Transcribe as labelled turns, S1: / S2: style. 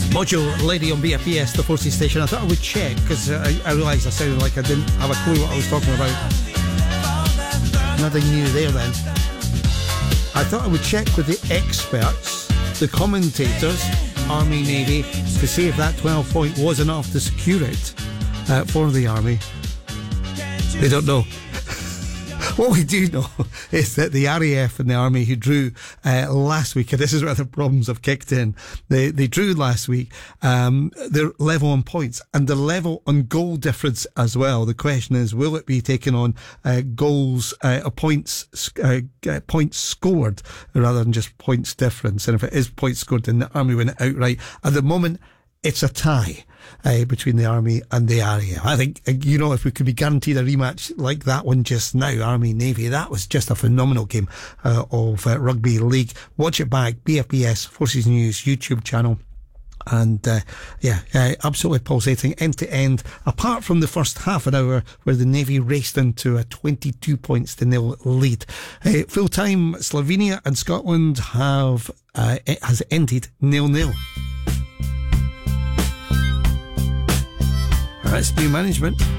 S1: Mojo Lady on BFBS, the Forces station. I thought I would check because I realised I sounded like I didn't have a clue what I was talking about. Nothing new there then. I thought I would check with the experts, the commentators, Army, Navy, to see if that 12 point was enough to secure it for the Army. They don't know. What we do know is that the RAF and the Army who drew last week, and this is where the problems have kicked in, they drew last week, they're level on points and the level on goal difference as well. The question is, will it be taken on goals, points scored rather than just points difference? And if it is points scored, then the Army win it outright. At the moment, it's a tie between the Army and the RAF. I think, if we could be guaranteed a rematch like that one just now, Army-Navy, that was just a phenomenal game of rugby league. Watch it back, BFBS, Forces News YouTube channel. And absolutely pulsating end to end, apart from the first half an hour where the Navy raced into a 22 points to nil lead. Full time, Slovenia and Scotland has ended 0-0. That's new management.